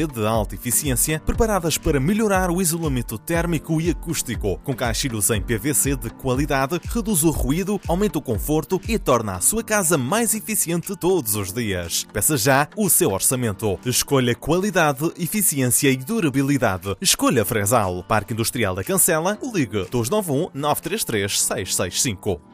de alta eficiência preparadas para melhorar o isolamento térmico e acústico. Com caixilhos em PVC de qualidade, reduz o ruído, aumenta o conforto e torna a sua casa mais eficiente todos os dias. Peça já o seu orçamento. Escolha qualidade, eficiência e durabilidade. Escolha Fresal. Parque Industrial da Cancela. Ligue 291 933 665.